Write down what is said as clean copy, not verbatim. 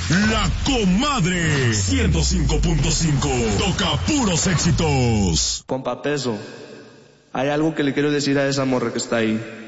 La Comadre 105.5. Toca puros éxitos. Compa Peso, hay algo que le quiero decir a esa morra que está ahí.